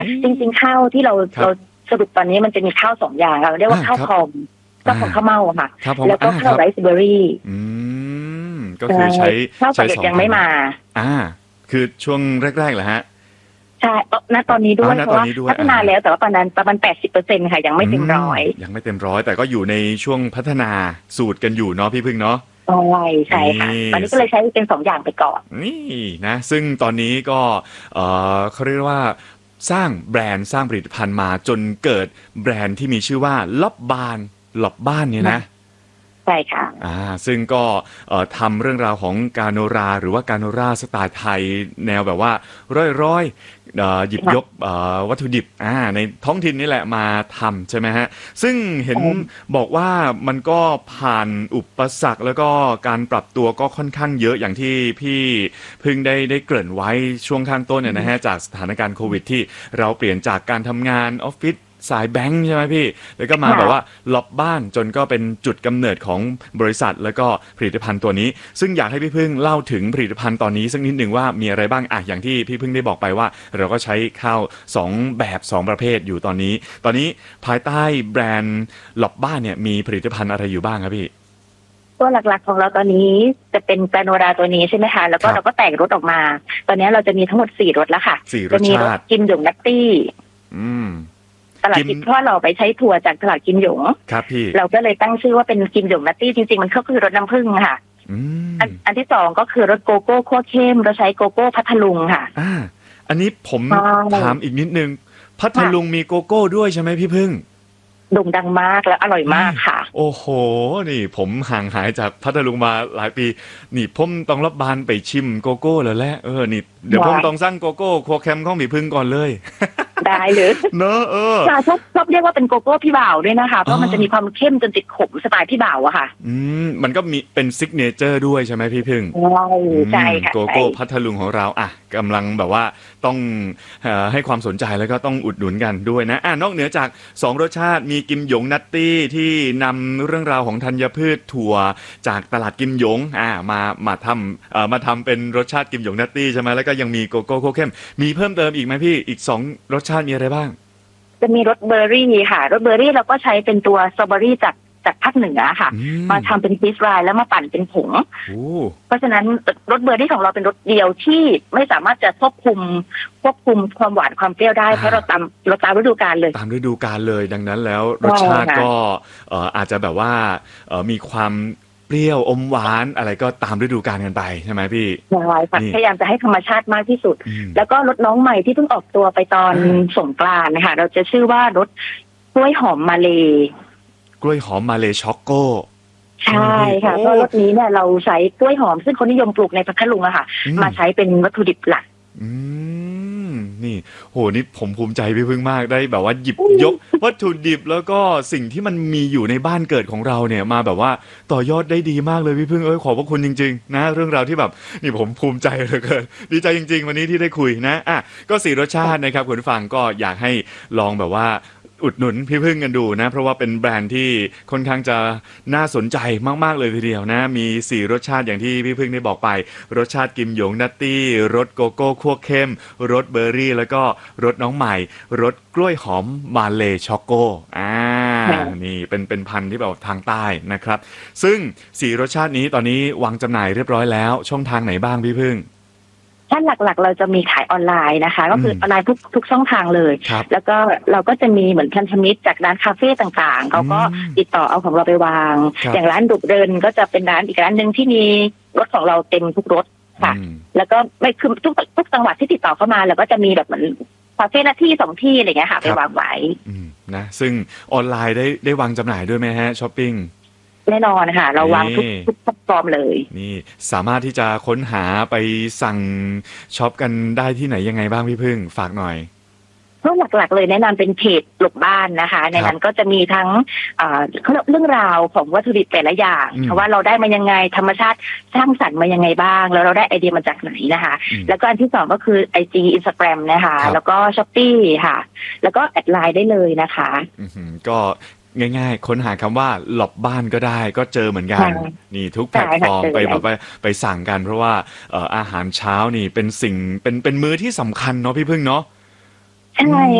จริงๆข้าวที่เราสรุปตอนนี้มันจะมีข้าว2อย่างเราเรียกว่าข้าวพอมก็ของข้าวเม่าค่ะแล้วก็ข้าวไรซ์เบอร์รี่ก็คือใช้ข้าวสำเร็จยังไม่มาคือช่วงแรกๆเหรอฮะใช่ณตอนนี้ด้วยเพราะว่าพัฒนาแล้วแต่ว่าประมาณ 80% ค่ะยังไม่เต็มร้อยยังไม่เต็มร้อยแต่ก็อยู่ในช่วงพัฒนาสูตรกันอยู่เนาะพี่พึ่งเนาะใช่ค่ะตอนนี้ก็เลยใช้เป็น2อย่างไปก่อนนี่นะซึ่งตอนนี้ก็เขาเรียกว่าสร้างแบรนด์สร้างผลิตภัณฑ์มาจนเกิดแบรนด์ที่มีชื่อว่าล็อบบ้านเนี่ยนะใช่ค่ะซึ่งก็ทำเรื่องราวของกาโนราหรือว่ากาโนราสไตล์ไทยแนวแบบว่าร้อยหยิบยกวัตถุดิบในท้องถิ่นนี่แหละมาทำใช่ไหมฮะซึ่งเห็นบอกว่ามันก็ผ่านอุปสรรคแล้วก็การปรับตัวก็ค่อนข้างเยอะอย่างที่พี่เพิ่งได้เกริ่นไว้ช่วงข้างต้นเนี่ยนะฮะจากสถานการณ์โควิดที่เราเปลี่ยนจากการทำงานออฟฟิศสายแบงค์ใช่ไหมพี่แล้วก็มาแบบว่าล็อบบ้านจนก็เป็นจุดกำเนิดของบริษัทแล้วก็ผลิตภัณฑ์ตัวนี้ซึ่งอยากให้พี่พึ่งเล่าถึงผลิตภัณฑ์ตอนนี้สักนิดหนึ่งว่ามีอะไรบ้างอย่างที่พี่พึ่งได้บอกไปว่าเราก็ใช้ข้าว2แบบ2ประเภทอยู่ตอนนี้ภายใต้แบรนด์ล็อบบ้านเนี่ยมีผลิตภัณฑ์อะไรอยู่บ้างครับพี่ตัวหลักๆของเราตอนนี้จะเป็นกราโนราตัวนี้ใช่ไหมคะแล้วก็เราก็แต่งรสออกมาตอนนี้เราจะมีทั้งหมด4รสแล้วค่ะจะมีรสกิมหยงนัตตี้ตลาดกิมเพราะเราไปใช้ถั่วจากตลาดกิมหยงครับพี่เราก็เลยตั้งชื่อว่าเป็นกิมหยงนัตตี้จริงๆมันก็คือรสน้ำผึ้งค่ะอันที่2ก็คือรสโกโก้คั่วเข้มเราใช้โกโก้พัทลุงค่ะอันนี้ผมถามอีกนิดนึงพัทลุงมีโกโก้ด้วยใช่ไหมพี่พึ่งโด่งดังมากและอร่อยมากค่ะโอ้โหนี่ผมห่างหายจากพัทลุงมาหลายปีนี่ผมต้องรับบานไปชิมโกโก้แล้วแหละนี่เดี๋ยวผมต้องสั่งโกโก้คั่วเข้มของพี่พึ่งก่อนเลยได้เลยเนอะชอบเรียกว่าเป็นโกโก้พี่บ่าวด้วยนะคะเพราะมันจะมีความเข้มจนติดขมสไตล์พี่บ่าวอะค่ะมันก็มีเป็นซิกเนเจอร์ด้วยใช่ไหมพี่พึ่งใช่ค่ะโกโก้พัทลุงของเรากำลังแบบว่าต้องให้ความสนใจแล้วก็ต้องอุดหนุนกันด้วยนะนอกเหนือจาก2รสชาติมีกิมหยงนัตตี้ที่นำเรื่องราวของธัญพืชถั่วจากตลาดกิมหยงมาทำเป็นรสชาติกิมหยงนัตตี้ใช่ไหมแล้วก็ยังมีโกโก้โคเข้มมีเพิ่มเติมอีกไหมพี่อีก2รสชาติมีอะไรบ้างจะมีรสเบอร์รี่ค่ะรสเบอร์รี่เราก็ใช้เป็นตัวสตรอเบอร์รี่จากภาคเหนือค่ะมาทำเป็นฟีสไรแล้วมาปั่นเป็นผงเพราะฉะนั้นรสเบอร์รี่ของเราเป็นรสเดียวที่ไม่สามารถจะควบคุมความหวานความเปรี้ยวได้เพราะเราตามฤดูกาลเลยตามฤดูกาลเลยดังนั้นแล้วรสชาติก็อาจจะแบบว่ามีความเปรี้ยวอมหวานอะไรก็ตามฤดูกาลกันไปใช่ไหมพี่ใช่ค่ะพยายามจะให้ธรรมชาติมากที่สุดแล้วก็รสน้องใหม่ที่เพิ่งออกตัวไปตอนสงกรานต์นะคะเราจะชื่อว่ารสกล้วยหอมมาเลช็อกโกใช่ค่ะเพราะรสนี้เนี่ยเราใช้กล้วยหอมซึ่งคนนิยมปลูกในพัทลุงอะค่ะมาใช้เป็นวัตถุดิบหลักนี่โหนี่ผมภูมิใจพี่พึ่งมากได้แบบว่าหยิบยกวัตถุดิบแล้วก็สิ่งที่มันมีอยู่ในบ้านเกิดของเราเนี่ยมาแบบว่าต่อยอดได้ดีมากเลยพี่พึ่งขอบพระคุณจริงๆนะเรื่องราวที่แบบนี่ผมภูมิใจเหลือเกินดีใจจริงๆวันนี้ที่ได้คุยนะก็4รสชาตินะครับคุณผู้ฟังก็อยากให้ลองแบบว่าอุดหนุนพี่พึ่งกันดูนะเพราะว่าเป็นแบรนด์ที่ค่อนข้างจะน่าสนใจมากๆเลยทีเดียวนะมี4รสชาติอย่างที่พี่พึ่งได้บอกไปรสชาติกิมหยงนัตตี้รสโกโก้คั่วเข้มรสเบอร์รี่แล้วก็รสน้องใหม่รสกล้วยหอมมาเลช็อกโกนี่เป็นพันธุ์ที่แบบทางใต้นะครับซึ่ง4รสชาตินี้ตอนนี้วางจำหน่ายเรียบร้อยแล้วช่องทางไหนบ้างพี่พึ่งถ้าหลักๆเราจะมีขายออนไลน์นะคะก็คือออนไลน์ทุกช่องทางเลยแล้วก็เราก็จะมีเหมือนพันธมิตรจากร้านคาเฟ่ต่างๆเขาก็ติดต่อเอาของเราไปวางอย่างร้านดุกเดินก็จะเป็นร้านอีกร้านนึงที่มีรถของเราเต็มทุกรถค่ะแล้วก็ไม่คือทุกจังหวัดที่ติดต่อเข้ามาแล้วก็จะมีแบบเหมือนคาเฟ่หน้าที่2ที่อะไรเงี้ยค่ะไปวางไว้นะซึ่งออนไลน์ได้วางจำหน่ายด้วยไหมฮะช้อปปิ้งแน่นอนค่ะเราวางทุกแพลตฟอร์มเลยนี่สามารถที่จะค้นหาไปสั่งช็อปกันได้ที่ไหนยังไงบ้างพี่พึ่งฝากหน่อยเพราะหลักๆเลยแนะนำเป็นเพจหลบบ้านนะคะในนั้นก็จะมีทั้งเรื่องราวของวัตถุดิบแต่ละอย่างว่าเราได้มายังไงธรรมชาติสร้างสรรค์มายังไงบ้างแล้วเราได้ไอเดียมาจากไหนนะคะแล้วก็อันที่2ก็คือ IG Instagram นะคะแล้วก็ Shopee ค่ะแล้วก็แอดไลน์ได้เลยนะคะก็ง่ายๆค้นหาคำว่าหลบบ้านก็ได้ก็เจอเหมือนกันนี่ทุกแพลตฟอร์มไปแบบไปสั่งกันเพราะว่าอาหารเช้านี่เป็นสิ่งเป็นมื้อที่สำคัญเนาะพี่พึ่งเนาะใช่